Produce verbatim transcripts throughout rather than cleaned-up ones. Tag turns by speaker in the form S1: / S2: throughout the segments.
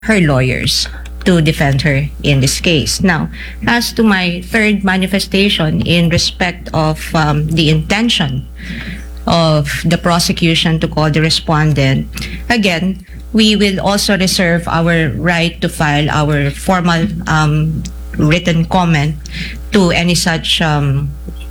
S1: her lawyers to defend her in this case. Now, as to my third manifestation in respect of um, the intention of the prosecution to call the respondent, again, we will also reserve our right to file our formal um, written comment to any such um,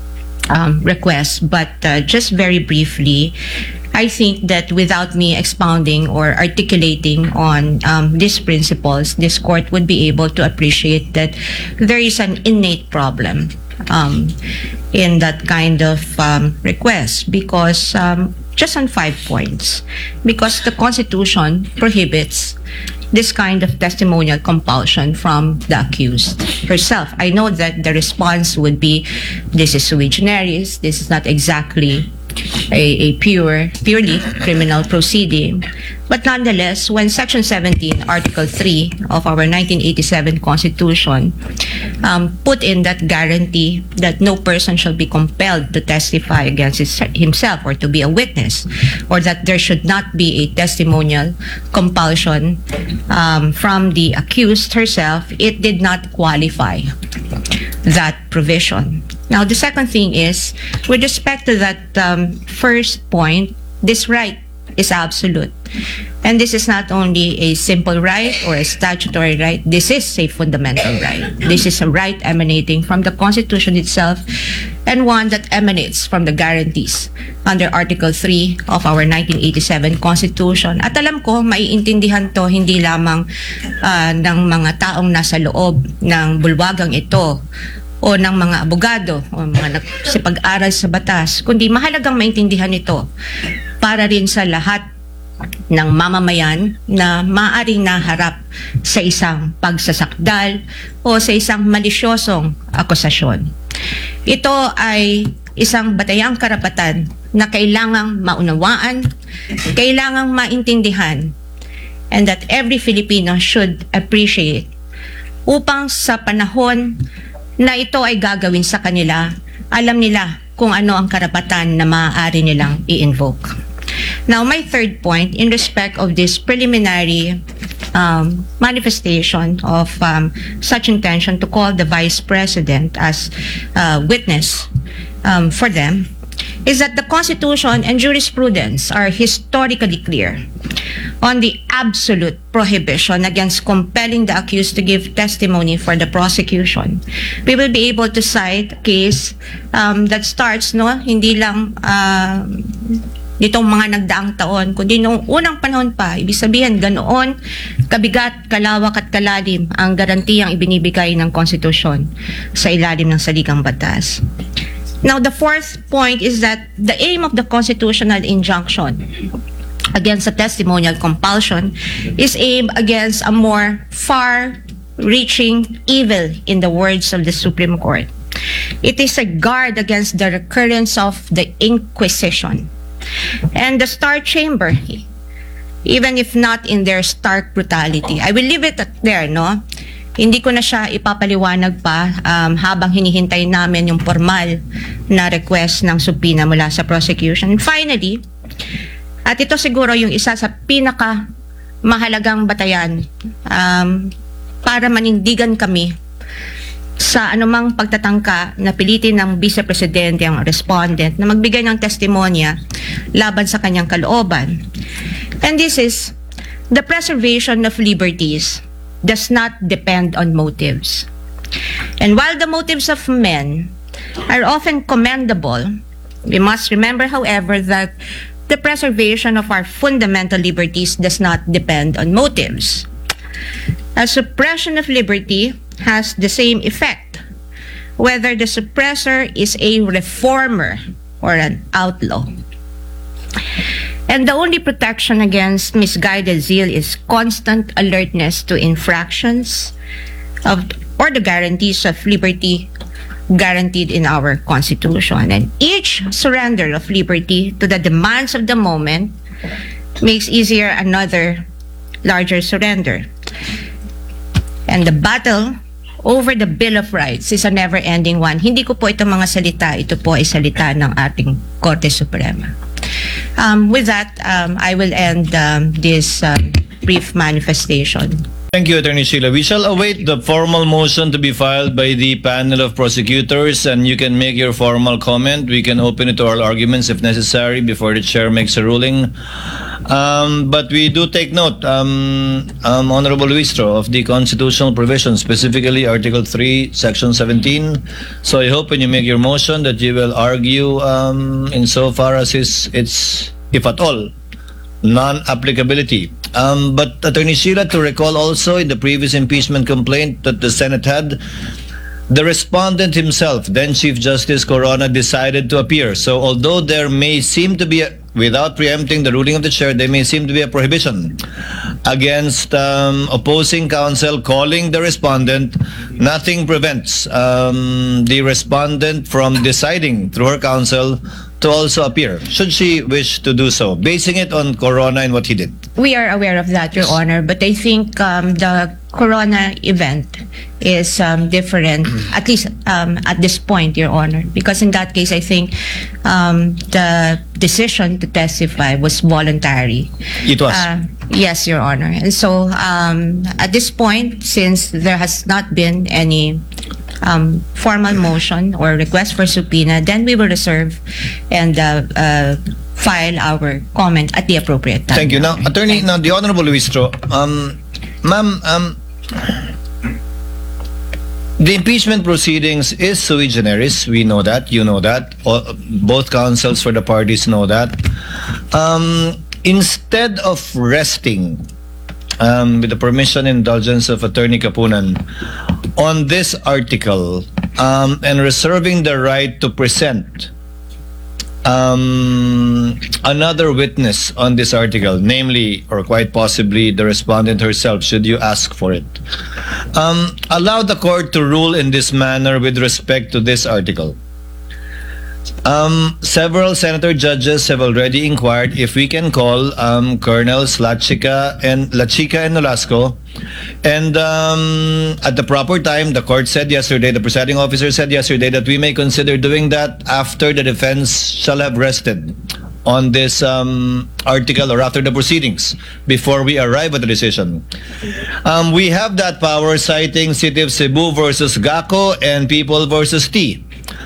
S1: um, request. But uh, just very briefly, I think that without me expounding or articulating on um, these principles, this court would be able to appreciate that there is an innate problem um, in that kind of um, request, because um, just on five points, because the Constitution prohibits this kind of testimonial compulsion from the accused herself. I know that the response would be, this is sui generis, this is not exactly a, a pure, purely criminal proceeding. But nonetheless, when Section seventeen, Article three of our nineteen eighty-seven Constitution um, put in that guarantee that no person shall be compelled to testify against his, himself or to be a witness, or that there should not be a testimonial compulsion um, from the accused herself, it did not qualify that provision. Now, the second thing is, with respect to that um, first point, this right is absolute. And this is not only a simple right or a statutory right, this is a fundamental right. This is a right emanating from the Constitution itself, and one that emanates from the guarantees under Article three of our nineteen eighty-seven Constitution. At alam ko, maiintindihan to hindi lamang uh, ng mga taong nasa loob ng bulwagang ito o ng mga abogado o mga nagsipag-aral sa batas, kundi mahalagang maintindihan ito para rin sa lahat ng mamamayan na maaaring naharap sa isang pagsasakdal o sa isang malisyosong akusasyon. Ito ay isang batayang karapatan na kailangang maunawaan, kailangang maintindihan, and that every Filipino should appreciate upang sa panahon na ito ay gagawin sa kanila, alam nila kung ano ang karapatan na maaari nilang i-invoke. Now, my third point in respect of this preliminary um, manifestation of um, such intention to call the Vice President as uh, witness um, for them is that the Constitution and jurisprudence are historically clear on the absolute prohibition against compelling the accused to give testimony for the prosecution. We will be able to cite a case um, that starts, no, hindi lang uh, nitong mga nagdaang taon, kundi noong unang panahon pa. Ibig sabihin, ganoon kabigat, kalawak at kalalim ang garantiyang ibinibigay ng Konstitusyon sa ilalim ng saligang batas. Now, the fourth point is that the aim of the constitutional injunction against a testimonial compulsion is aimed against a more far-reaching evil, in the words of the Supreme Court. It is a guard against the recurrence of the Inquisition and the Star Chamber, even if not in their stark brutality. I will leave it at there, no? Hindi ko na siya ipapaliwanag pa um, habang hinihintay namin yung formal na request ng subpoena mula sa prosecution. And finally, at ito siguro yung isa sa pinaka mahalagang batayan um, para manindigan kami sa anumang pagtatangka na pilitin ng Vice Presidente ang respondent na magbigay ng testimonya laban sa kanyang kalooban. And this is, the preservation of liberties does not depend on motives. And while the motives of men are often commendable, we must remember, however, that the preservation of our fundamental liberties does not depend on motives. A suppression of liberty has the same effect, whether the suppressor is a reformer or an outlaw. And the only protection against misguided zeal is constant alertness to infractions of or the guarantees of liberty guaranteed in our Constitution. And each surrender of liberty to the demands of the moment makes easier another larger surrender. And the battle over the Bill of Rights is a never-ending one. Hindi ko po ito mga salita, ito po ay salita ng ating Korte Suprema. Um, with that, um, I will end um, this um, brief manifestation.
S2: Thank you, Attorney Sheila. We shall await the formal motion to be filed by the panel of prosecutors, and you can make your formal comment. We can open it to oral arguments if necessary before the chair makes a ruling. Um, but we do take note, um, um, Honorable Luistro, of the constitutional provisions, specifically Article three, Section seventeen. So I hope when you make your motion that you will argue um, insofar as is, it's, if at all, non-applicability. Um, but Attorney Sheila, to recall also in the previous impeachment complaint that the Senate had, the respondent himself, then Chief Justice Corona, decided to appear. So although there may seem to be, a, without preempting the ruling of the chair, there may seem to be a prohibition against um, opposing counsel calling the respondent, nothing prevents um, the respondent from deciding through her counsel to also appear, should she wish to do so, basing it on Corona and what he did.
S1: We are aware of that, Your Honor, but I think um, the Corona event is um, different, at least um, at this point, Your Honor, because in that case, I think um, the decision to testify was voluntary.
S2: It was.
S1: Uh, yes, Your Honor. And so um, at this point, since there has not been any um, formal motion or request for subpoena, then we will reserve and uh, uh, file our comment at the appropriate time.
S2: Thank you. Now, Attorney, now the Honorable Luistro, um, ma'am, um, the impeachment proceedings is sui generis. We know that. You know that. All, both counsels for the parties know that. Um, instead of resting, um, with the permission and indulgence of Attorney Kapunan, on this article um, and reserving the right to present um, another witness on this article, namely or quite possibly the respondent herself, should you ask for it, um, allow the court to rule in this manner with respect to this article. Um, several senator judges have already inquired if we can call um, Colonels Lachica and Lachica and Nolasco, and um, at the proper time, the court said yesterday, the presiding officer said yesterday that we may consider doing that after the defense shall have rested on this um, article or after the proceedings, before we arrive at the decision. Um, we have that power, citing City of Cebu versus Gaco and People versus T.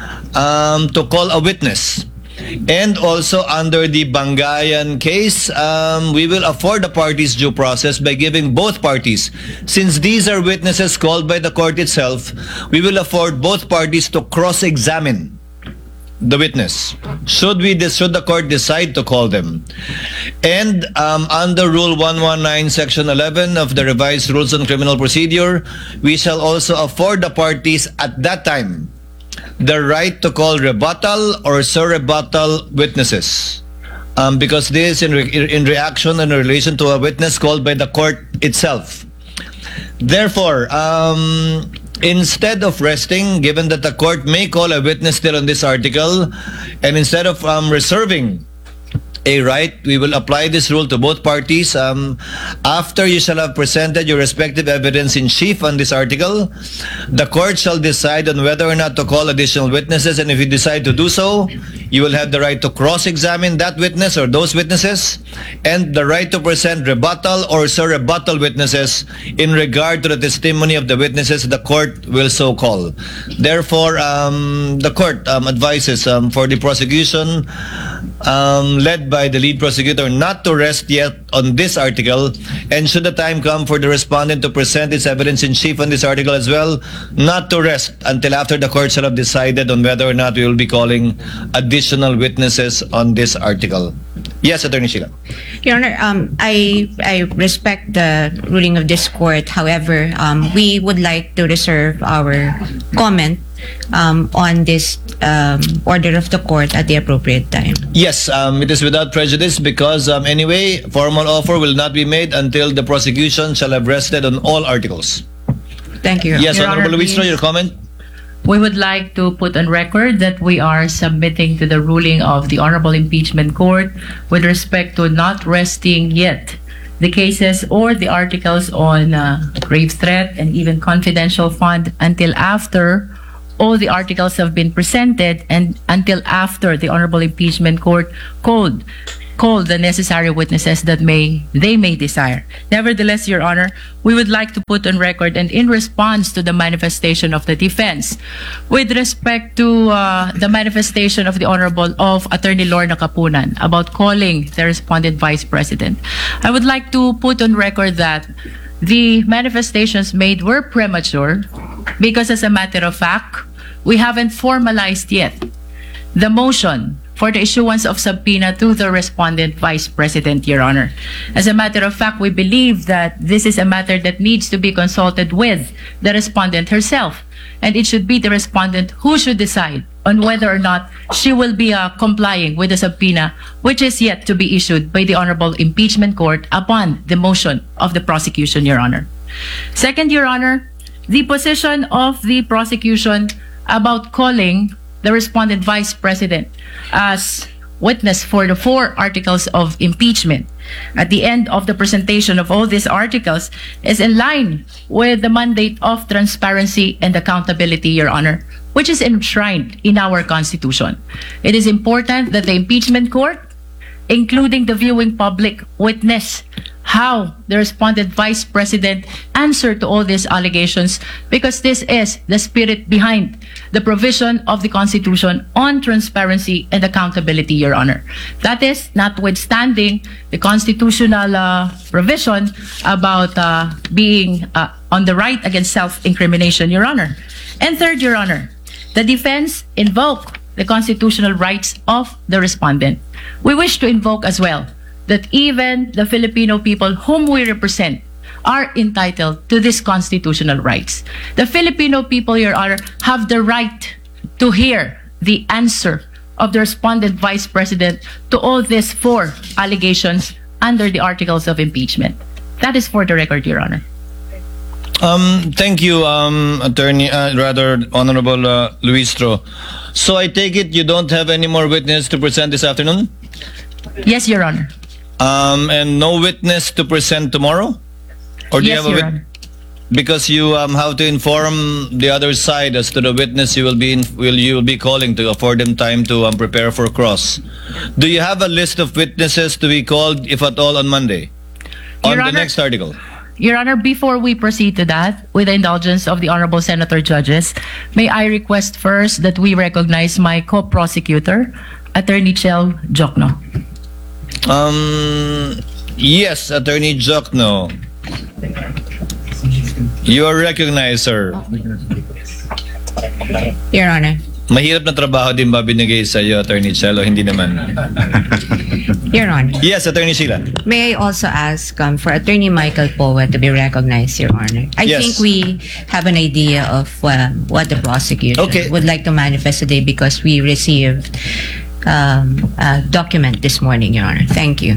S2: Um, to call a witness. And also under the Bangayan case, um, we will afford the parties due process by giving both parties, since these are witnesses called by the court itself, we will afford both parties to cross-examine the witness, should we should the court decide to call them. And um, under Rule one nineteen, Section eleven of the Revised Rules on Criminal Procedure, we shall also afford the parties at that time the right to call rebuttal or surrebuttal witnesses, um, because this is in, re in reaction and in relation to a witness called by the court itself. Therefore, um, instead of resting, given that the court may call a witness still on this article, and instead of um, reserving a right, we will apply this rule to both parties. Um, after you shall have presented your respective evidence in chief on this article, the court shall decide on whether or not to call additional witnesses, and if you decide to do so, you will have the right to cross-examine that witness or those witnesses, and the right to present rebuttal or surrebuttal witnesses in regard to the testimony of the witnesses the court will so call. Therefore, um, the court um, advises um, for the prosecution um, led by the lead prosecutor not to rest yet on this article, and should the time come for the respondent to present its evidence in chief on this article as well, not to rest until after the court shall have decided on whether or not we will be calling additional witnesses on this article. Yes, Attorney Sheila.
S1: Your Honor, um, I I respect the ruling of this court. However, um, we would like to reserve our comment um, on this um, order of the court at the appropriate time.
S2: Yes, um, it is without prejudice because um, anyway, formal offer will not be made until the prosecution shall have rested on all articles.
S1: Thank you.
S2: Yes,
S3: Your
S2: Honorable
S3: Honor,
S2: Luistro,
S3: please.
S2: your comment?
S3: We would like to put on record that we are submitting to the ruling of the Honorable Impeachment Court with respect to not resting yet the cases or the articles on uh, grave threat and even confidential fund until after all the articles have been presented and until after the Honorable Impeachment Court called call the necessary witnesses that may they may desire. Nevertheless, Your Honor, we would like to put on record and in response to the manifestation of the defense, with respect to uh, the manifestation of the Honorable of Attorney Lorna Kapunan about calling the respondent Vice President, I would like to put on record that the manifestations made were premature because, as a matter of fact, we haven't formalized yet the motion for the issuance of subpoena to the respondent Vice President, Your Honor. As a matter of fact, we believe that this is a matter that needs to be consulted with the respondent herself, and it should be the respondent who should decide on whether or not she will be uh, complying with the subpoena, which is yet to be issued by the Honorable Impeachment Court upon the motion of the prosecution, Your Honor. Second, Your Honor, the position of the prosecution about calling the respondent Vice President as witness for the four articles of impeachment at the end of the presentation of all these articles is in line with the mandate of transparency and accountability, Your Honor, which is enshrined in our Constitution. It is important that the impeachment court, including the viewing public, witness how the respondent Vice President answered to all these allegations, because this is the spirit behind the provision of the Constitution on transparency and accountability, Your Honor. That is, notwithstanding the constitutional uh, provision about uh, being uh, on the right against self-incrimination, Your Honor. And third, Your Honor, the defense invoked the constitutional rights of the respondent. We wish to invoke as well that even the Filipino people whom we represent are entitled to these constitutional rights. The Filipino people, Your Honor, have the right to hear the answer of the respondent Vice President to all these four allegations under the articles of impeachment. That is for the record, Your Honor.
S2: Um, thank you, um, Attorney, uh, rather Honorable uh, Luistro. So I take it you don't have any more witness to present this afternoon?
S3: Yes, Your Honor.
S2: Um, and no witness to present tomorrow? Or do
S3: Yes,
S2: you have a
S3: Your
S2: wit-
S3: Honor.
S2: Because you um, have to inform the other side as to the witness you will be in, will you will be calling to afford them time to um, prepare for cross. Do you have a list of witnesses to be called, if at all, on Monday? On
S3: Your
S2: the
S3: Honor-
S2: next article.
S3: Your Honor, before we proceed to that, with the indulgence of the Honorable Senator Judges, may I request first that we recognize my co-prosecutor, Attorney Chel Jokno.
S2: Um, yes, Attorney Jokno. You are recognized, sir.
S1: Your Honor.
S2: Mahirap na trabaho din ba binigay sa iyo, Attorney Chel, o hindi naman?
S1: Your Honor.
S2: Yes, Attorney Sheila.
S1: May I also ask um, for Attorney Michael Powa to be recognized, Your Honor? I
S2: Yes.
S1: think we have an idea of um, what the prosecution
S2: Okay.
S1: would like to manifest today because we received um, a document this morning, Your Honor. Thank you.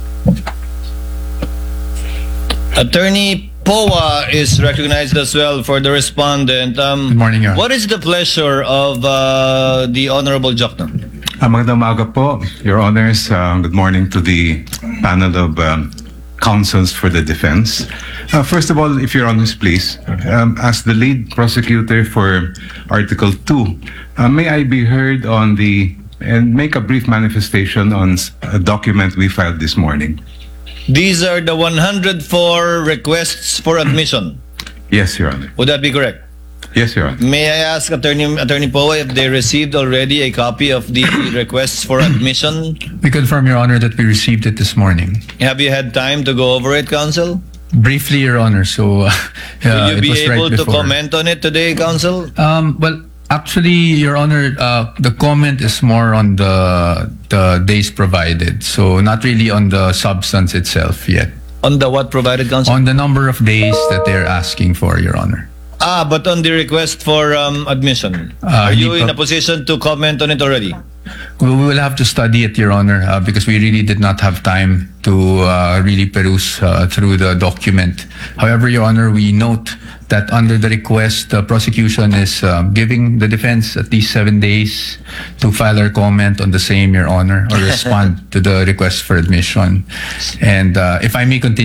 S2: Attorney Powa is recognized as well for the respondent. Um,
S4: Good morning, Your Honor.
S2: What is the pleasure of uh, the Honorable Jokno?
S4: Uh, magandang umaga po, Your Honors. Uh, good morning to the panel of um, counsels for the defense. Uh, first of all, if Your Honors please, um, as the lead prosecutor for Article two, uh, may I be heard on the, and make a brief manifestation on a document we filed this morning.
S2: These are the one hundred four requests for admission.
S4: Yes, Your Honor.
S2: Would that be correct?
S4: Yes, Your Honor.
S2: May I ask Attorney Attorney Powa if they received already a copy of the requests for admission?
S5: We confirm, Your Honor, that we received it this morning.
S2: Have you had time to go over it, Counsel?
S5: Briefly, Your Honor, so uh,
S2: Will
S5: uh,
S2: you
S5: it
S2: be
S5: was right
S2: able to
S5: before.
S2: comment on it today, Counsel?
S5: Um, well, actually, Your Honor, uh, the comment is more on the the days provided, so not really on the substance itself yet.
S2: On the what provided, Counsel?
S5: On the number of days that they're asking for, Your Honor.
S2: Ah, but on the request for um, admission.
S5: Uh,
S2: Are you
S5: hindi
S2: in
S5: pa-
S2: a position to comment on it already?
S5: We we will have to study it, Your Honor, uh, because we really did not have time to uh, really peruse uh, through the document. However, Your Honor, we note that under the request, the prosecution is uh, giving the defense at least seven days to file their comment on the same, Your Honor, or respond to the request for admission. And uh, if I may continue,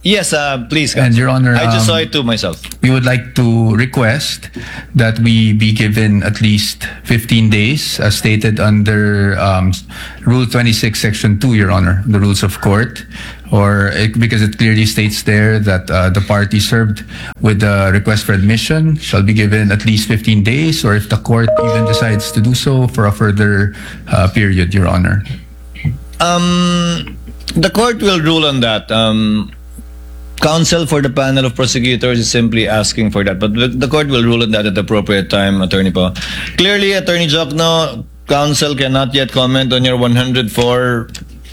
S2: Yes, uh, please.
S5: And Your Honor,
S2: I just
S5: um,
S2: saw it too myself.
S5: we would like to request that we be given at least fifteen days, as stated under um, Rule twenty-six, Section two, Your Honor, the Rules of Court, or it, because it clearly states there that uh, the party served with the request for admission shall be given at least fifteen days, or if the court even decides to do so, for a further uh, period, Your Honor.
S2: Um, the court will rule on that. Um, counsel for the panel of prosecutors is simply asking for that, but the, the court will rule on that at the appropriate time, Attorney Po. Clearly, Attorney Jokno, counsel cannot yet comment on your one hundred four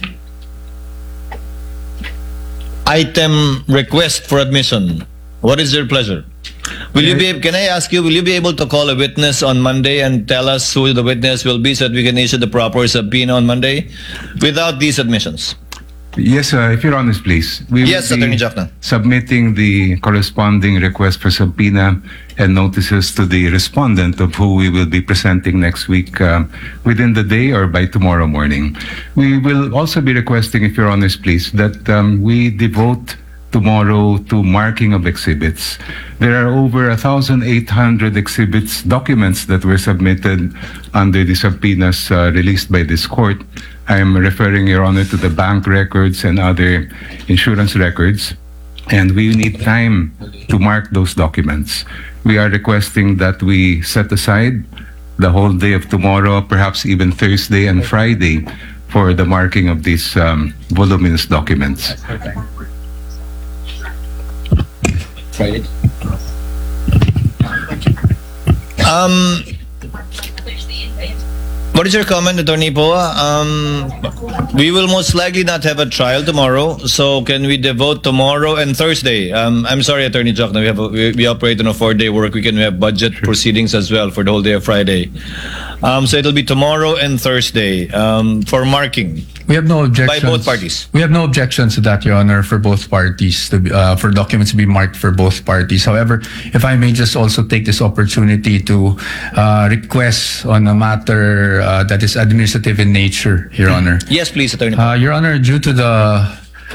S2: item request for admission. What is your pleasure? Will you be? Can I ask you? Will you be able to call a witness on Monday and tell us who the witness will be, so that we can issue the proper subpoena on Monday, without these admissions?
S4: Yes, uh, if you're honest, please. We
S2: Yes,
S4: will be
S2: Attorney Jokno.
S4: submitting the corresponding request for subpoena and notices to the respondent of who we will be presenting next week uh, within the day or by tomorrow morning. We will also be requesting, if you're honest, please, that um, we devote tomorrow to marking of exhibits. There are over one thousand eight hundred exhibits, documents that were submitted under the subpoenas uh, released by this court. I am referring, Your Honor, to the bank records and other insurance records, and we need time to mark those documents. We are requesting that we set aside the whole day of tomorrow, perhaps even Thursday and Friday, for the marking of these um, voluminous documents.
S2: Um, what is your comment, Attorney Poa? Um, we will most likely not have a trial tomorrow, so can we devote tomorrow and Thursday? Um, I'm sorry, Attorney Jokno, we have a, we, we operate on a four-day work weekend. We have budget proceedings as well for the whole day of Friday. Um, so it'll be tomorrow and Thursday um, for marking.
S5: We have no objections.
S2: By both parties.
S5: We have no objections to that, Your Honor, for both parties, to be, uh, for documents to be marked for both parties. However, if I may just also take this opportunity to uh, request on a matter uh, that is administrative in nature, Your Honor.
S2: Yes, please, Attorney Poa.
S5: Uh, Your Honor, due to the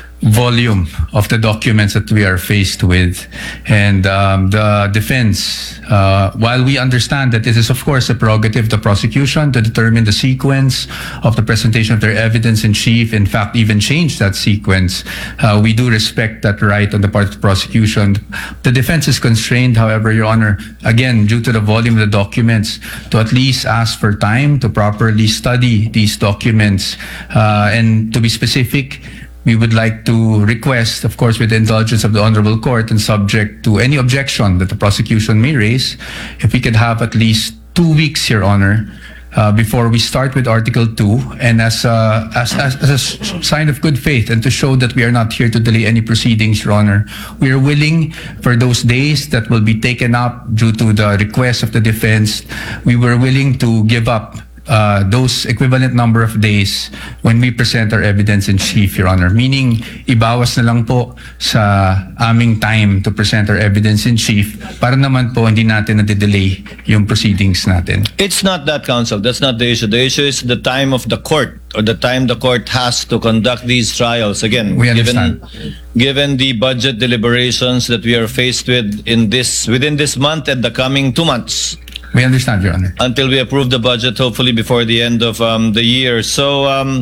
S5: volume of the documents that we are faced with, and um, the defense, uh, while we understand that it is of course a prerogative of the prosecution to determine the sequence of the presentation of their evidence in chief, in fact even change that sequence, uh, we do respect that right on the part of the prosecution. The defense is constrained, however, Your Honor, again, due to the volume of the documents, to at least ask for time to properly study these documents, uh, and to be specific, we would like to request, of course, with the indulgence of the Honorable Court and subject to any objection that the prosecution may raise, if we could have at least two weeks, Your Honor, uh, before we start with Article two, and as a, as, as, as a sign of good faith and to show that we are not here to delay any proceedings, Your Honor, we are willing for those days that will be taken up due to the request of the defense, we were willing to give up Uh, those equivalent number of days when we present our evidence in chief, Your Honor. Meaning, ibawas na lang po sa aming time to present our evidence in chief para naman po hindi natin na-delay yung proceedings natin.
S2: It's not that, counsel. That's not the issue. The issue is the time of the court, or the time the court has to conduct these trials. Again,
S5: We
S2: given
S5: understand.
S2: given the budget deliberations that we are faced with in this within this month and the coming two months.
S5: We understand, Your Honor.
S2: Until we approve the budget, hopefully before the end of um, the year. So um,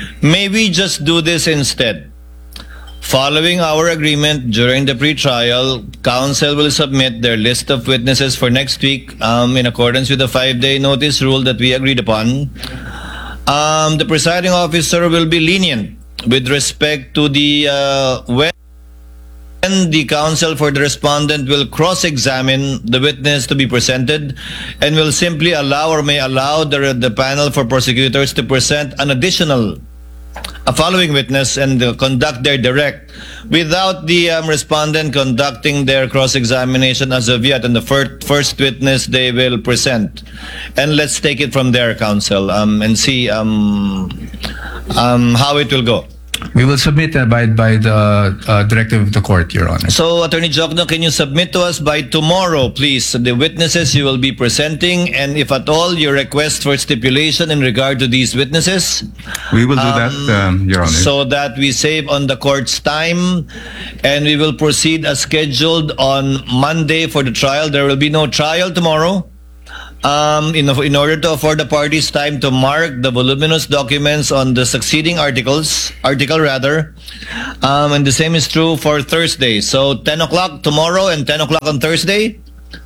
S2: maybe just do this instead. Following our agreement during the pre-trial, counsel will submit their list of witnesses for next week um, in accordance with the five-day notice rule that we agreed upon. Um, the presiding officer will be lenient with respect to the uh, when And the counsel for the respondent will cross-examine the witness to be presented and will simply allow or may allow the, the panel for prosecutors to present an additional, a following witness and uh, conduct their direct without the um, respondent conducting their cross-examination as of yet, and the first, first witness they will present. And let's take it from there, counsel, um, and see um, um, how it will go.
S5: We will submit and abide by the uh, directive of the court, Your Honor.
S2: So, Attorney Jokno, can you submit to us by tomorrow, please, the witnesses you will be presenting, and if at all, your request for stipulation in regard to these witnesses?
S4: We will do that, um, Your Honor.
S2: So that we save on the court's time, and we will proceed as scheduled on Monday for the trial. There will be no trial tomorrow. Um, in, in order to afford the parties time to mark the voluminous documents on the succeeding articles, article rather, um, and the same is true for Thursday. So ten o'clock tomorrow and ten o'clock on Thursday.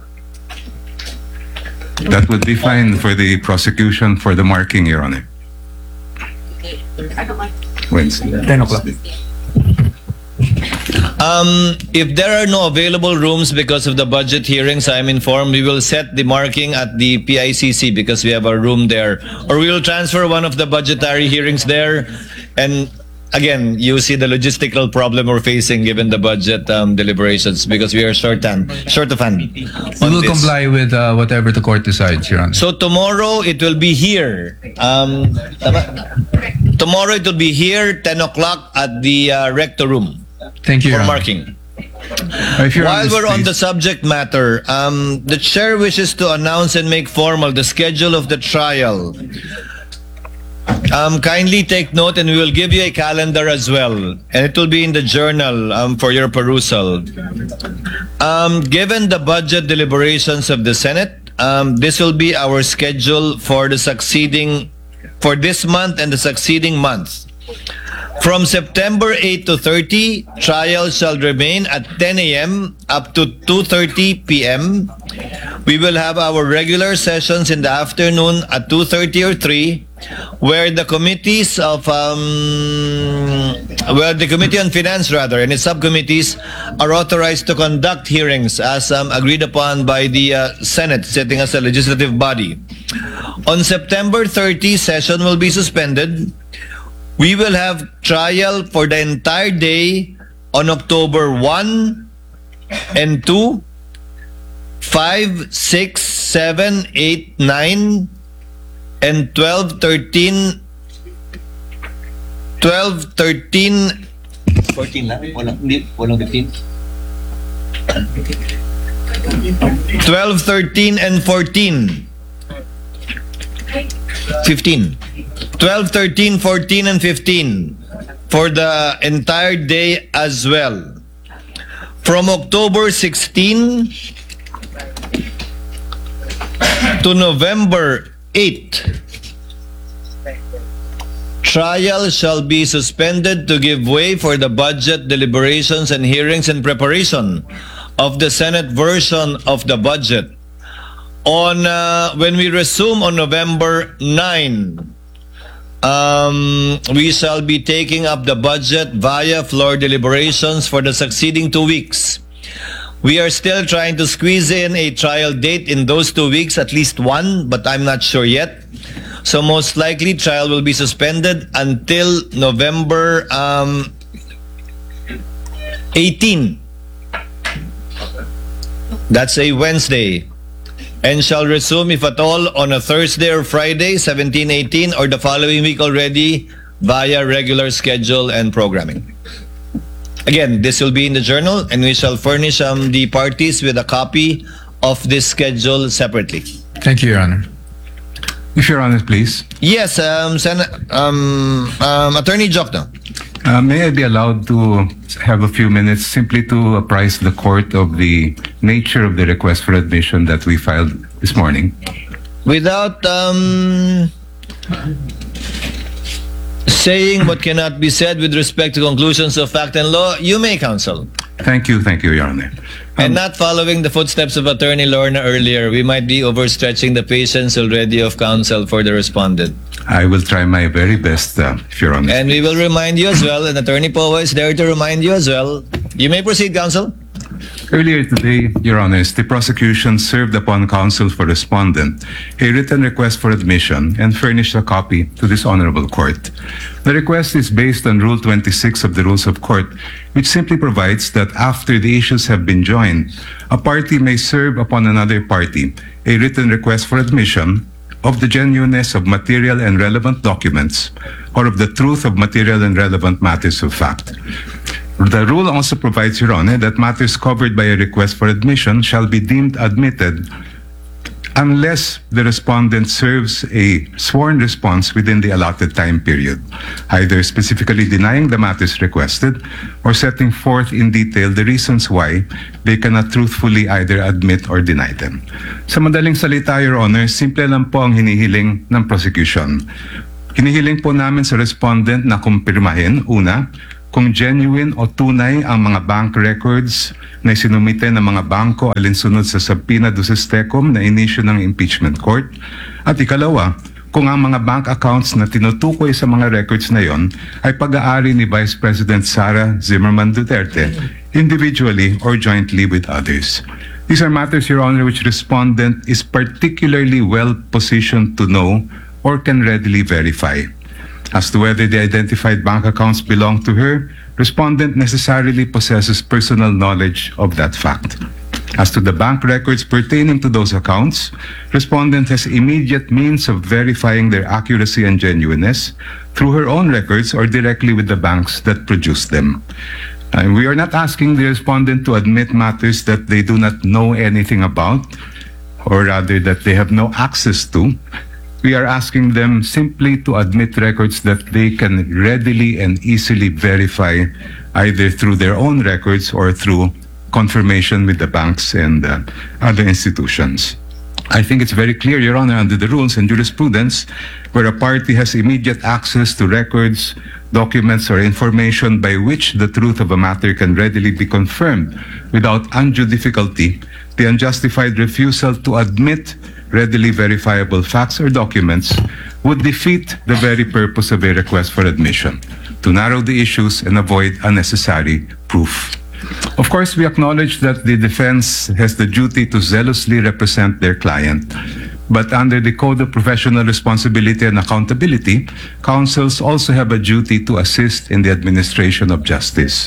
S4: That would be fine for the prosecution for the marking, Your Honor. Wednesday.
S5: ten o'clock.
S2: Um, if there are no available rooms because of the budget hearings, I'm informed we will set the marking at the P I C C because we have a room there. Or we will transfer one of the budgetary hearings there. And again, you see the logistical problem we're facing given the budget um, deliberations because we are short, hand, short of hand.
S5: We will comply with uh, whatever the court decides, Your Honor.
S2: So tomorrow it will be here. Um, tama? Tomorrow it will be here, ten o'clock at the uh, rector room.
S5: Thank you,
S2: For
S5: Your Honor.
S2: marking.
S4: If you're
S2: While
S4: this,
S2: we're on
S4: please.
S2: the subject matter, um, the chair wishes to announce and make formal the schedule of the trial. Um, kindly take note, and we will give you a calendar as well, and it will be in the journal um, for your perusal. Um, given the budget deliberations of the Senate, um, this will be our schedule for the succeeding, for this month and the succeeding month. From September eighth to thirty, trial shall remain at ten A M up to two thirty P M We will have our regular sessions in the afternoon at two thirty or three, where the committees of, um, well, the Committee on Finance rather, and its subcommittees are authorized to conduct hearings as um, agreed upon by the uh, Senate, sitting as a legislative body. On September thirtieth, session will be suspended. We will have trial for the entire day on October first and second, five, six, seven, eight, nine, and twelve, thirteen, twelve, thirteen,
S6: fourteen lang? Walang, hindi, walang fifteen?
S2: twelve, thirteen, and fourteen. fifteen. twelve, thirteen, fourteen, and fifteen for the entire day as well. From October sixteenth to November eighth, trial shall be suspended to give way for the budget deliberations and hearings in preparation of the Senate version of the budget. On uh, when we resume on November ninth, um, we shall be taking up the budget via floor deliberations for the succeeding two weeks. We are still trying to squeeze in a trial date in those two weeks, at least one, but I'm not sure yet. So most likely trial will be suspended until November um, eighteenth. That's a Wednesday. And shall resume, if at all, on a Thursday or Friday, seventeen, eighteen, or the following week already via regular schedule and programming. Again, this will be in the journal, and we shall furnish um, the parties with a copy of this schedule separately.
S5: Thank you, Your Honor.
S4: If Your Honor, please.
S2: Yes, um, Sen- um, um, Attorney Jokno.
S4: Uh, may I be allowed to have a few minutes simply to apprise the court of the nature of the request for admission that we filed this morning?
S2: Without um, saying what cannot be said with respect to conclusions of fact and law, you may, counsel.
S4: Thank you, thank you, Your Honor.
S2: And not following the footsteps of Attorney Lorna earlier, we might be overstretching the patience already of counsel for the respondent.
S4: I will try my very best, uh, if Your Honor.
S2: And we will remind you as well, and Attorney Poa is there to remind you as well. You may proceed, counsel.
S4: Earlier today, Your Honors, the prosecution served upon counsel for respondent a written request for admission and furnished a copy to this honorable court. The request is based on Rule twenty-six of the Rules of Court, which simply provides that after the issues have been joined, a party may serve upon another party a written request for admission of the genuineness of material and relevant documents or of the truth of material and relevant matters of fact. The rule also provides, Your Honor, that matters covered by a request for admission shall be deemed admitted unless the respondent serves a sworn response within the allotted time period, either specifically denying the matters requested or setting forth in detail the reasons why they cannot truthfully either admit or deny them. Sa madaling salita, Your Honor, simple lang po ang hinihiling ng prosecution. Hinihiling po namin sa respondent na kumpirmahin, una, kung genuine o tunay ang mga bank records na sinumite ng mga bangko alinsunod sa subpoena duces tecum na inisyu ng impeachment court. At ikalawa, kung ang mga bank accounts na tinutukoy sa mga records na yon ay pag-aari ni Vice President Sara Zimmerman Duterte individually or jointly with others. These are matters, Your Honor, which respondent is particularly well positioned to know or can readily verify. As to whether the identified bank accounts belong to her, respondent necessarily possesses personal knowledge of that fact. As to the bank records pertaining to those accounts, respondent has immediate means of verifying their accuracy and genuineness through her own records or directly with the banks that produced them. And we are not asking the respondent to admit matters that they do not know anything about, or rather that they have no access to. We are asking them simply to admit records that they can readily and easily verify either through their own records or through confirmation with the banks and uh, other institutions. I think it's very clear, Your Honor, under the rules and jurisprudence, where a party has immediate access to records, documents, or information by which the truth of a matter can readily be confirmed without undue difficulty, the unjustified refusal to admit readily verifiable facts or documents would defeat the very purpose of a request for admission, to narrow the issues and avoid unnecessary proof. Of course, we acknowledge that the defense has the duty to zealously represent their client, but under the Code of Professional Responsibility and Accountability, counsels also have a duty to assist in the administration of justice.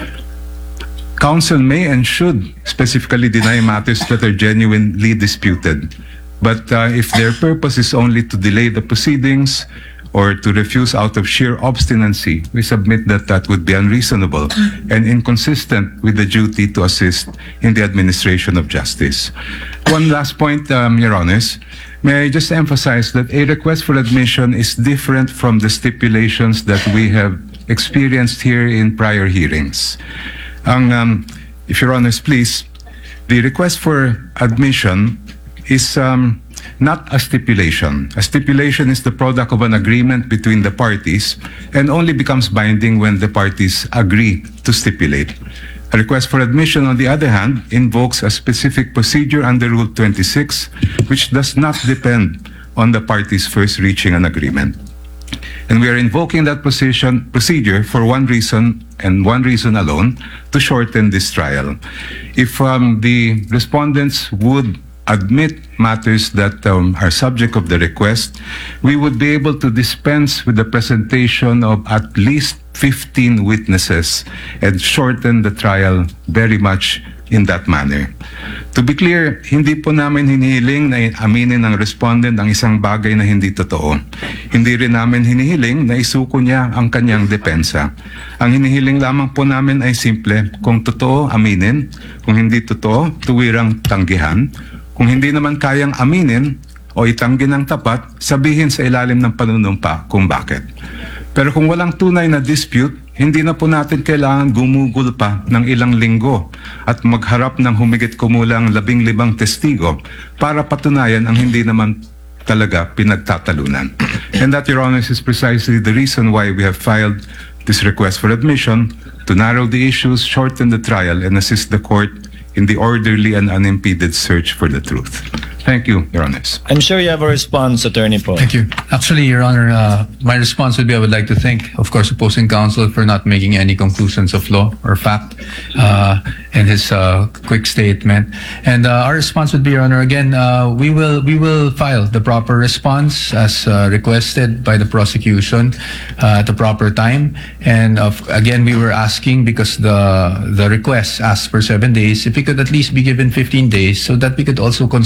S4: Counsel may and should specifically deny matters that are genuinely disputed. But uh, if their purpose is only to delay the proceedings or to refuse out of sheer obstinacy, we submit that that would be unreasonable and inconsistent with the duty to assist in the administration of justice. One last point, um, Your Honors. May I just emphasize that a request for admission is different from the stipulations that we have experienced here in prior hearings. Ang, um, if Your Honors, please, the request for admission is um, not a stipulation. A stipulation is the product of an agreement between the parties and only becomes binding when the parties agree to stipulate. A request for admission, on the other hand, invokes a specific procedure under Rule twenty-six, which does not depend on the parties first reaching an agreement. And we are invoking that position, procedure for one reason and one reason alone, to shorten this trial. If um, the respondents would admit matters that um, are subject of the request, we would be able to dispense with the presentation of at least fifteen witnesses and shorten the trial very much in that manner. To be clear, hindi po namin hinihiling na aminin ng respondent ang isang bagay na hindi totoo. Hindi rin namin hinihiling na isuko niya ang kanyang depensa. Ang hinihiling lamang po namin ay simple, kung totoo, aminin. Kung hindi totoo, tuwirang tanggihan. Kung hindi naman kayang aminin o itanggi ng tapat, sabihin sa ilalim ng panunumpa kung bakit. Pero kung walang tunay na dispute, hindi na po natin kailangan gumugol pa ng ilang linggo at magharap ng humigit kumulang labing libang testigo para patunayan ang hindi naman talaga pinagtatalunan. And that, Your Honors, is precisely the reason why we have filed this request for admission, to narrow the issues, shorten the trial, and assist the court in the orderly and unimpeded search for the truth. Thank you, Your Honors.
S2: I'm sure you have a response, Attorney Paul.
S5: Thank you. Actually, Your Honor, uh, my response would be I would like to thank, of course, opposing counsel for not making any conclusions of law or fact uh, in his uh, quick statement. And uh, our response would be, Your Honor, again, uh, we will we will file the proper response as uh, requested by the prosecution uh, at the proper time. And of, again, we were asking, because the the request asked for seven days, if we could at least be given fifteen days so that we could also consult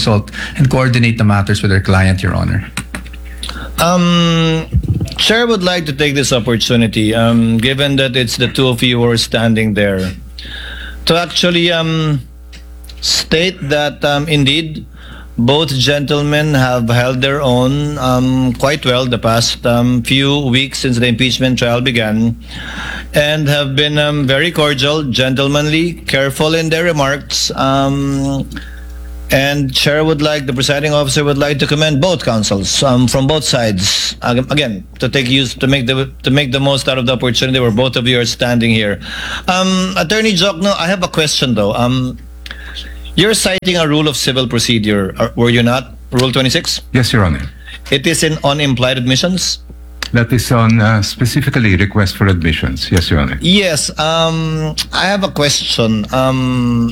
S5: and coordinate the matters with their client, Your Honor.
S2: Um, Chair would like to take this opportunity, um, given that it's the two of you who are standing there, to actually um, state that um, indeed both gentlemen have held their own um, quite well the past um, few weeks since the impeachment trial began, and have been um, very cordial, gentlemanly, careful in their remarks. Um, and Chair would like, the presiding officer would like to commend both counsels um, from both sides. Ag- Again, to take use, to make the to make the most out of the opportunity where both of you are standing here. Um, Attorney Jokno, I have a question though. Um, You're citing a rule of civil procedure, or- were you not? Rule twenty-six?
S4: Yes, Your Honor.
S2: It is in on implied admissions?
S4: That is on uh, specifically request for admissions. Yes, Your Honor.
S2: Yes. Um, I have a question. Um,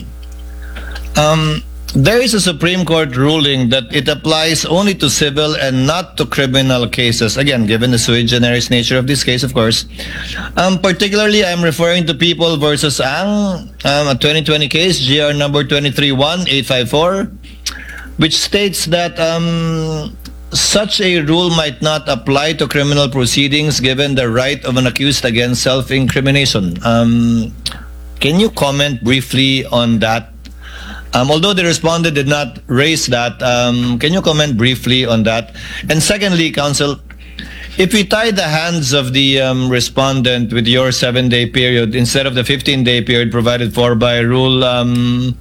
S2: um, there is a Supreme Court ruling that it applies only to civil and not to criminal cases. Again, given the sui generis nature of this case, of course. Um, particularly, I'm referring to People versus Ang, um, a twenty twenty case, G R number twenty-three one eight five four, which states that um, such a rule might not apply to criminal proceedings given the right of an accused against self-incrimination. Um, can you comment briefly on that? Um, although the respondent did not raise that, um, can you comment briefly on that? And secondly, counsel, if we tie the hands of the um, respondent with your seven-day period instead of the fifteen-day period provided for by rule, um,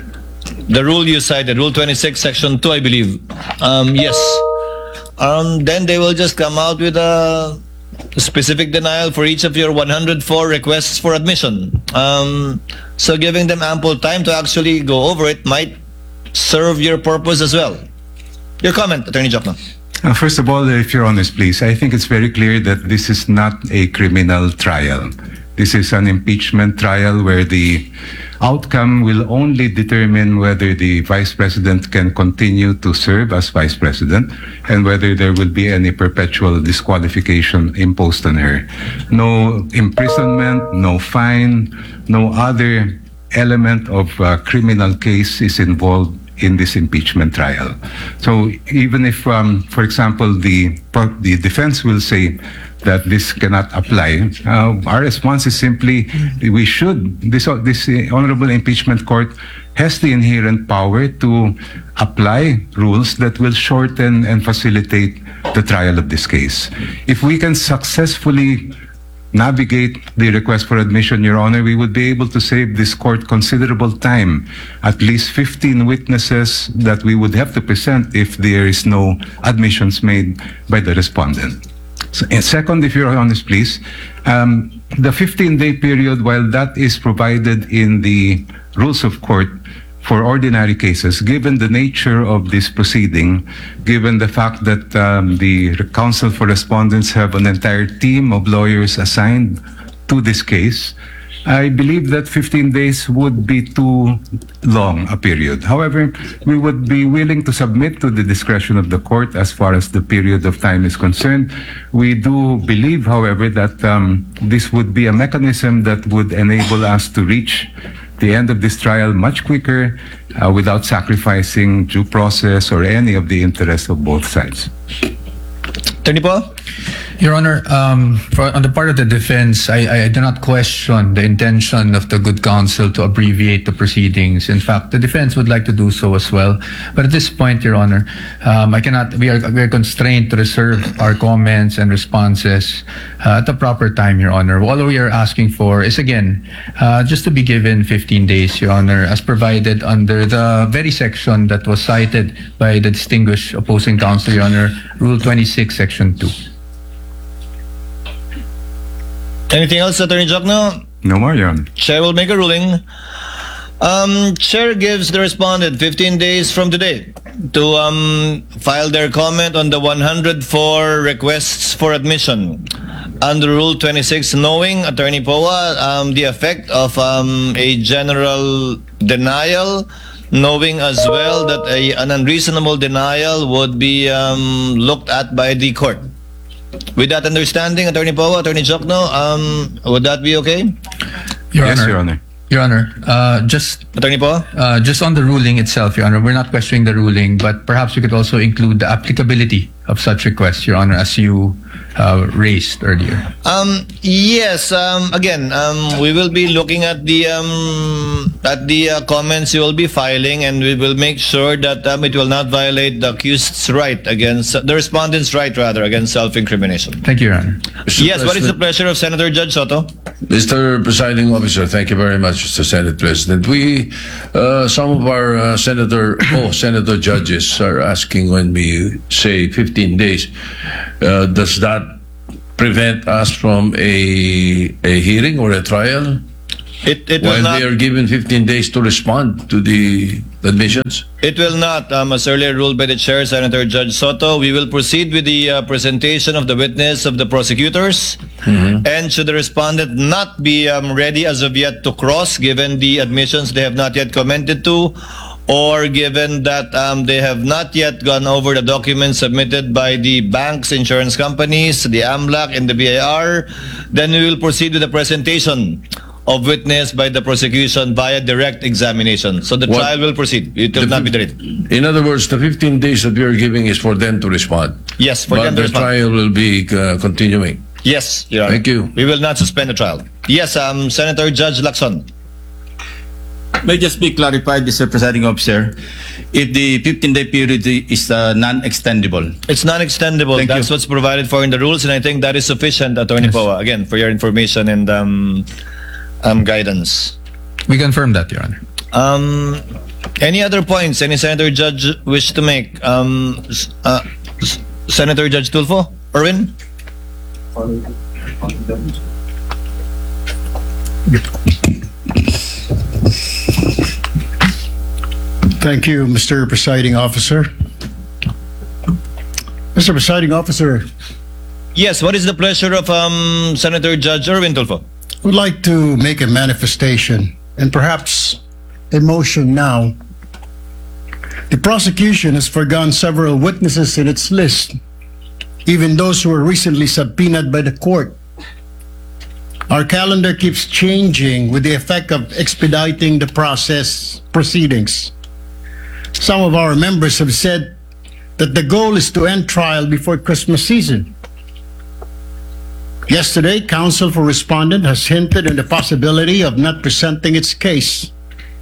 S2: the rule you cited, Rule twenty-six, Section two, I believe. Um, yes. Um, then they will just come out with a specific denial for each of your one hundred four requests for admission. Um, so giving them ample time to actually go over it might serve your purpose as well. Your comment, Attorney Jokno.
S4: Uh, first of all, if you're honest, please, I think it's very clear that this is not a criminal trial. This is an impeachment trial where the outcome will only determine whether the Vice President can continue to serve as Vice President and whether there will be any perpetual disqualification imposed on her. No imprisonment, no fine, no other element of a criminal case is involved in this impeachment trial. So even if, um, for example, the the defense will say that this cannot apply, uh, our response is simply we should. This this honorable impeachment court has the inherent power to apply rules that will shorten and facilitate the trial of this case. If we can successfully navigate the request for admission, Your Honor, we would be able to save this court considerable time, at least fifteen witnesses that we would have to present if there is no admissions made by the respondent. So, and second, if you're honest, please, um, the fifteen-day period, while that is provided in the rules of court for ordinary cases, given the nature of this proceeding, given the fact that um, the counsel for respondents have an entire team of lawyers assigned to this case, I believe that fifteen days would be too long a period. However, we would be willing to submit to the discretion of the court as far as the period of time is concerned. We do believe, however, that um, this would be a mechanism that would enable us to reach the end of this trial much quicker uh, without sacrificing due process or any of the interests of both sides.
S2: Attorney Paul?
S5: Your Honor, um, for, on the part of the defense, I, I do not question the intention of the good counsel to abbreviate the proceedings. In fact, the defense would like to do so as well. But at this point, Your Honor, um, I cannot. We are we are constrained to reserve our comments and responses uh, at the proper time, Your Honor. All we are asking for is again uh, just to be given fifteen days, Your Honor, as provided under the very section that was cited by the distinguished opposing counsel, Your Honor, Rule twenty-six, Section two.
S2: Anything else, Attorney Jokno?
S4: No more, Your Honor.
S2: Chair will make a ruling. Um, Chair gives the respondent fifteen days from today to um, file their comment on the one hundred four requests for admission under Rule twenty-six, knowing, Attorney Poa, um, the effect of um, a general denial, knowing as well that a, an unreasonable denial would be um, looked at by the court. With that understanding, Attorney Poa, Attorney Jokno, um, would that be okay?
S5: Your
S4: Yes,
S5: Honor.
S4: Your Honor.
S5: Your Honor, uh, just
S2: Attorney Po?
S5: uh, just on the ruling itself, Your Honor, we're not questioning the ruling, but perhaps we could also include the applicability of such requests, Your Honor, as you uh, raised earlier.
S2: Um, yes. Um, again, um, we will be looking at the um, at the uh, comments you will be filing, and we will make sure that um, it will not violate the accused's right against the respondent's right, rather, against self-incrimination.
S5: Thank you, Your Honor.
S7: Mister
S2: Yes. What is the
S7: President-
S2: pleasure of Senator Judge Soto?
S7: Mister Presiding Officer, thank you very much, Mister Senate President. We, uh, some of our uh, senator, oh, senator judges are asking when we say fifteen days, uh, does that prevent us from a a hearing or a trial
S2: It it will
S7: while
S2: not.
S7: they are given fifteen days to respond to the admissions?
S2: It will not. Um, as earlier ruled by the chair, Senator Judge Soto, we will proceed with the uh, presentation of the witness of the prosecutors. And should the respondent not be um, ready as of yet to cross, given the admissions they have not yet commented to, or given that um, they have not yet gone over the documents submitted by the banks, insurance companies, the AMLAC, and the B I R, then we will proceed with the presentation of witness by the prosecution via direct examination. So the
S7: What-
S2: trial will proceed. It will
S7: The
S2: not be
S7: fif-
S2: delayed.
S7: In other words, the fifteen days that we are giving is for them to respond.
S2: Yes, for
S7: But
S2: them to
S7: the
S2: respond.
S7: trial will be uh, continuing.
S2: Yes, Your Honor.
S7: Thank you.
S2: We will not suspend the trial. Yes, um, Senator Judge Lacson.
S6: May just be clarified, Mister Presiding Officer, if the fifteen-day period is uh, non-extendable.
S2: It's non-extendable.
S6: Thank
S2: That's
S6: you.
S2: what's provided for in the rules, and I think that is sufficient, Attorney Poa. Again, for your information and um, um, guidance.
S5: We confirm that, Your Honor.
S2: Um, any other points any Senator Judge wish to make? Um, s- uh, s- Senator Judge Tulfo? Erwin?
S8: Thank you, Mister Presiding Officer. Mister Presiding Officer,
S2: Yes, what is the pleasure of um, Senator Judge Erwin Tulfo?
S8: I would like to make a manifestation and perhaps a motion now. The prosecution has forgone several witnesses in its list, even those who were recently subpoenaed by the court. Our calendar keeps changing with the effect of expediting the process proceedings. Some of our members have said that the goal is to end trial before Christmas season. Yesterday, counsel for respondent has hinted on the possibility of not presenting its case.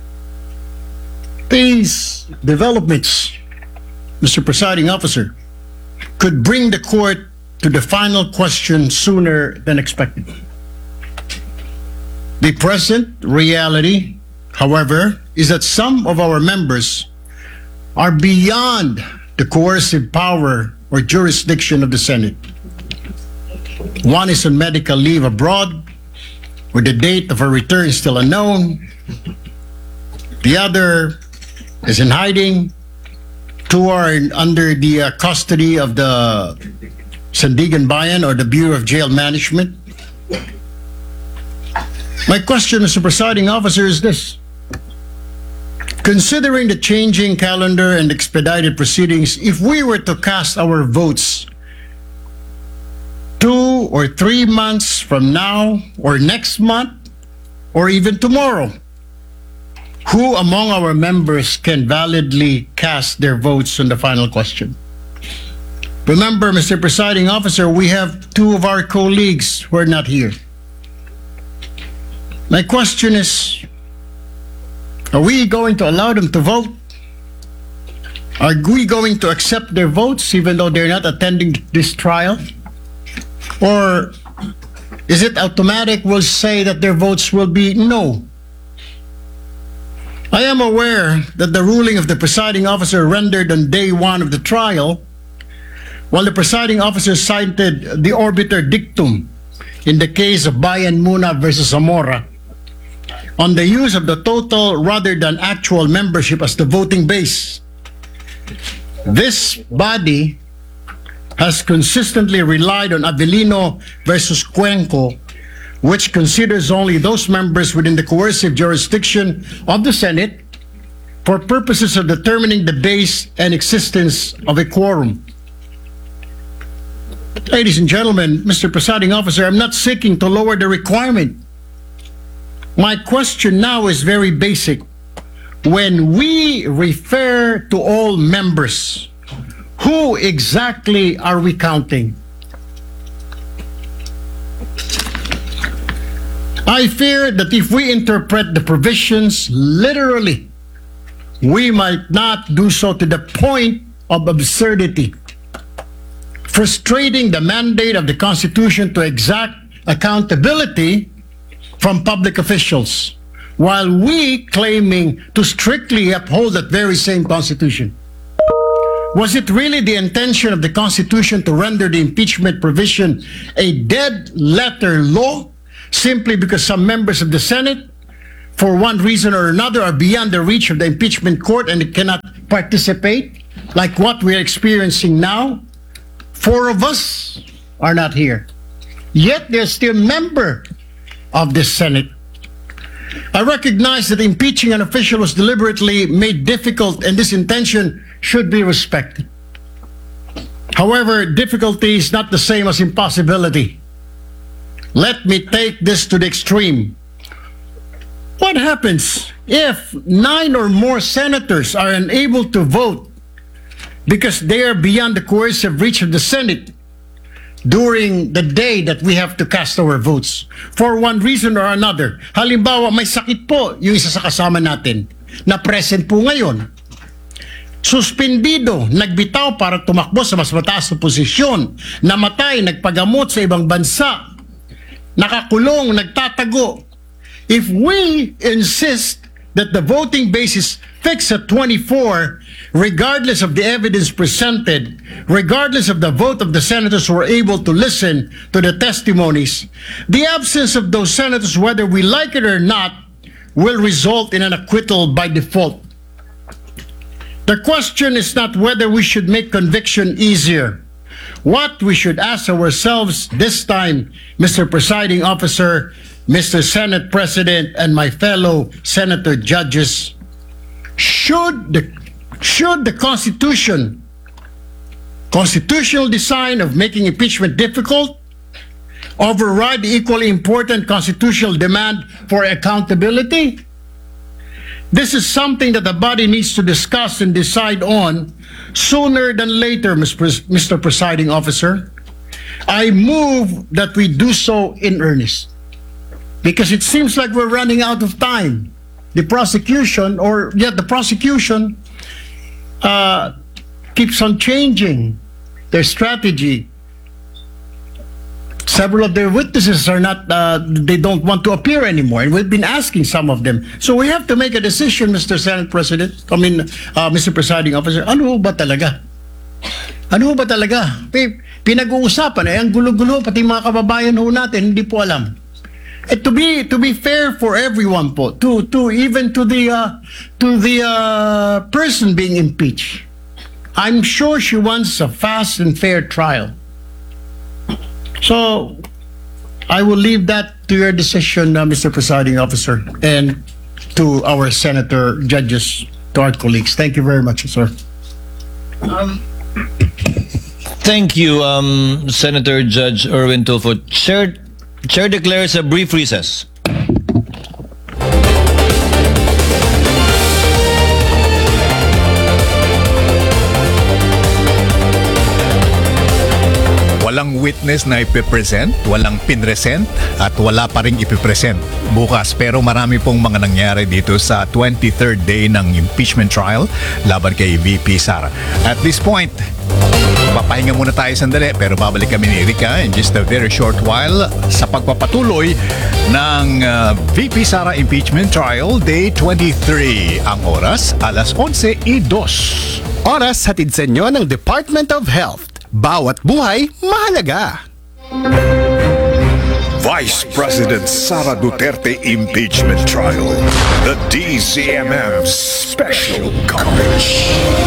S8: These developments, Mister Presiding Officer, could bring the court to the final question sooner than expected. The present reality, however, is that some of our members are beyond the coercive power or jurisdiction of the Senate. One is on medical leave abroad, where the date of her return is still unknown. The other is in hiding. Two are in, under the uh, custody of the Sandigan Bayan or the Bureau of Jail Management. My question, Mister Presiding Officer, is this. Considering the changing calendar and expedited proceedings, if we were to cast our votes two or three months from now, or next month, or even tomorrow, who among our members can validly cast their votes on the final question? Remember, Mister Presiding Officer, we have two of our colleagues who are not here. My question is, are we going to allow them to vote? Are we going to accept their votes even though they're not attending this trial? Or is it automatic? We'll say that their votes will be no. I am aware that the ruling of the presiding officer rendered on day one of the trial, while the presiding officer cited the obiter dictum in the case of Bayan Muna versus Zamora on the use of the total rather than actual membership as the voting base. This body has consistently relied on Avellino versus Cuenco, which considers only those members within the coercive jurisdiction of the Senate for purposes of determining the base and existence of a quorum. Ladies and gentlemen, Mister Presiding Officer, I'm not seeking to lower the requirement. My question now is very basic. When we refer to all members, who exactly are we counting? I fear that if we interpret the provisions literally, we might not do so to the point of absurdity, frustrating the mandate of the Constitution to exact accountability from public officials, while we claiming to strictly uphold that very same Constitution. Was it really the intention of the Constitution to render the impeachment provision a dead letter law simply because some members of the Senate, for one reason or another, are beyond the reach of the impeachment court and cannot participate, like what we're experiencing now? Four of us are not here. Yet they're still member of the Senate. I recognize that impeaching an official was deliberately made difficult, and this intention should be respected. However, difficulty is not the same as impossibility. Let me take this to the extreme. What happens if nine or more senators are unable to vote because they are beyond the coercive reach of the Senate during the day that we have to cast our votes for one reason or another? Halimbawa, may sakit po yung isa sa kasama natin na present po ngayon. Suspendido, nagbitaw para tumakbo sa mas mataas na posisyon, namatay, nagpagamot sa ibang bansa, nakakulong, nagtatago. If we insist that the voting basis fixed at twenty-four, regardless of the evidence presented, regardless of the vote of the senators who were able to listen to the testimonies, the absence of those senators, whether we like it or not, will result in an acquittal by default. The question is not whether we should make conviction easier. What we should ask ourselves this time, Mister Presiding Officer, Mister Senate President, and my fellow senator judges, should the should the Constitution, constitutional design of making impeachment difficult, override the equally important constitutional demand for accountability? This is something that the body needs to discuss and decide on sooner than later, Mister Presiding Officer. I move that we do so in earnest, because it seems like we're running out of time. The prosecution, or yet the prosecution, uh, keeps on changing their strategy. Several of their witnesses are not, uh, they don't want to appear anymore, and we've been asking some of them. So we have to make a decision, Mister Senate President, I mean, uh, Mister Presiding Officer, ano ba talaga? Ano ba talaga? Pinag-uusapan, eh, ang gulo-gulo, pati mga kababayan ho natin, hindi po alam. Eh, to be to be fair for everyone po, to to even to the uh, to the uh, person being impeached, I'm sure she wants a fast and fair trial. So I will leave that to your decision, uh, Mister Presiding Officer, and to our senator judges, to our colleagues. Thank you very much, sir.
S2: Um, thank you, um, Senator Judge Erwin Tulfo. Chair, Chair declares a brief recess.
S9: Walang witness na ipipresent, walang pinresent, at wala pa rin ipipresent bukas. Pero marami pong mga nangyari dito sa twenty-third day ng impeachment trial laban kay V P Sara. At this point, papahinga muna tayo sandali, pero babalik kami ni Erika in just a very short while sa pagpapatuloy ng uh, V P Sara impeachment trial day twenty-three. Ang oras, alas onse y dos.
S10: Oras hatid sa inyo ng Department of Health. Bawat buhay, mahalaga.
S11: Vice President Sara Duterte impeachment trial. The D Z M M special coverage.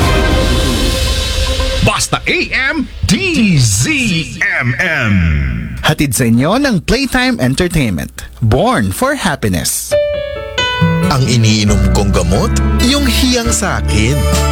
S11: Basta A M D Z M M.
S10: Hatid sa inyo ng Playtime Entertainment. Born for happiness.
S12: Ang iniinom kong gamot, yung hiyang sa akin.